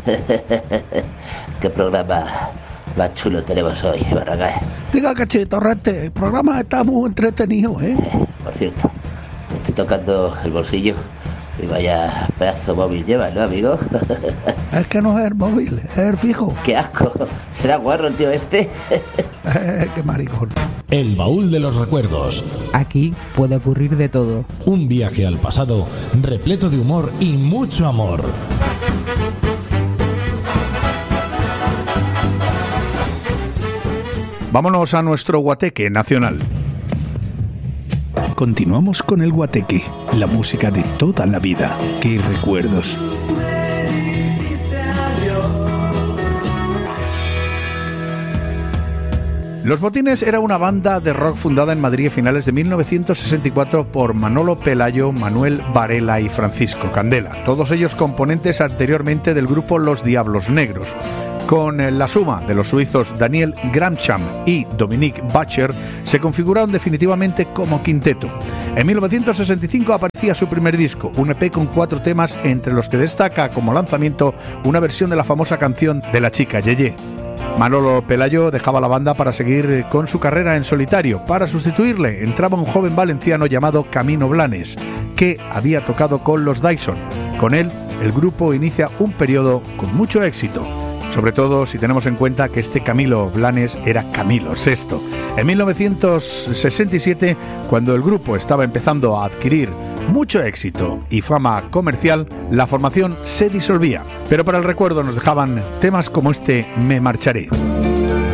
Qué programa más chulo tenemos hoy, Barragán. Diga, Cachito Torrente, el programa está muy entretenido, ¿eh? Por cierto, te estoy tocando el bolsillo y vaya pedazo móvil lleva, ¿no, amigo? Es que no es el móvil, es el fijo. ¡Qué asco! ¿Será guarro el tío este? ¡Qué maricón! El baúl de los recuerdos. Aquí puede ocurrir de todo. Un viaje al pasado repleto de humor y mucho amor. Vámonos a nuestro guateque nacional. Continuamos con el guateque, la música de toda la vida. ¡Qué recuerdos! Los Botines era una banda de rock fundada en Madrid a finales de 1964 por Manolo Pelayo, Manuel Varela y Francisco Candela, todos ellos componentes anteriormente del grupo Los Diablos Negros. Con la suma de los suizos Daniel Gramcham y Dominique Bacher, se configuraron definitivamente como quinteto. En 1965 aparecía su primer disco, un EP con 4 temas, entre los que destaca como lanzamiento una versión de la famosa canción de La Chica Yeye. Manolo Pelayo dejaba la banda para seguir con su carrera en solitario. Para sustituirle entraba un joven valenciano llamado Camilo Blanes, que había tocado con los Dyson. Con él, el grupo inicia un periodo con mucho éxito, sobre todo si tenemos en cuenta que este Camilo Blanes era Camilo VI. En 1967, cuando el grupo estaba empezando a adquirir mucho éxito y fama comercial, la formación se disolvía. Pero para el recuerdo nos dejaban temas como este Me Marcharé.